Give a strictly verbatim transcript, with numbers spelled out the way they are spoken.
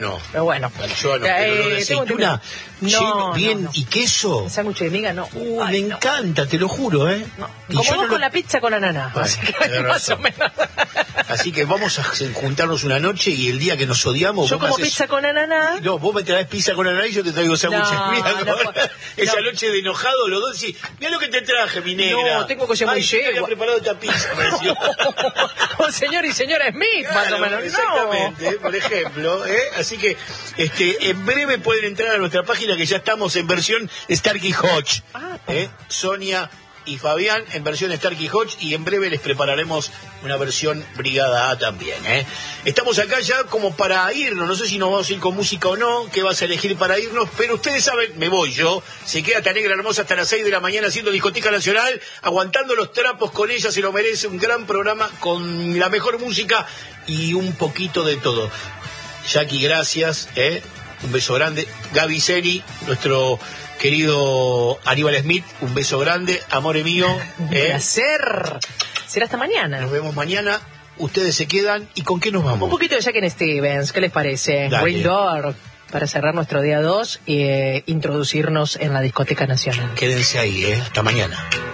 No. Pero bueno. Yo no, pero Eh, no de aceituna, no, lleno, bien, no, no. y queso. El sándwich de miga no. Uh, Ay, me no. encanta, te lo juro, ¿eh? No. Y Como yo vos no con lo- la pizza con ananá. Bueno, Así que tenés más o razón. menos. Así que vamos a juntarnos una noche y el día que nos odiamos... Yo vos me como haces- pizza con ananá. No, vos me traes pizza con ananá y yo te traigo sándwiches. No, Mira, no con- puedo- esa no. noche de enojado, los dos decís, mira lo que te traje, mi negra. No, tengo que ser muy Ay, ¿quién había yegua. preparado esta pizza? Me decía. Un señor y señora Smith, más Claro, o menos. exactamente, por ejemplo, ¿eh? Así que este, en breve pueden entrar a nuestra página que ya estamos en versión Starkey Hodge, Ah. ¿eh? Sonia y Fabián en versión Starkey Hodge, y en breve les prepararemos una versión Brigada A también, ¿eh? Estamos acá ya como para irnos, no sé si nos vamos a ir con música o no, qué vas a elegir para irnos, pero ustedes saben, me voy yo, se queda tan negra hermosa hasta las seis de la mañana haciendo Discoteca Nacional, aguantando los trapos con ella, se lo merece, un gran programa con la mejor música y un poquito de todo. Jackie, gracias, ¿eh? Un beso grande. Gaby Seri, nuestro querido Aníbal Smith, un beso grande, amore mío. Un ¿eh? placer. Será hasta mañana. Nos vemos mañana. Ustedes se quedan. ¿Y con qué nos vamos? Un poquito de Jackie Stevens, ¿qué les parece? Dale. Ring Door, para cerrar nuestro día dos y eh, introducirnos en la Discoteca Nacional. Quédense ahí, ¿eh? Hasta mañana.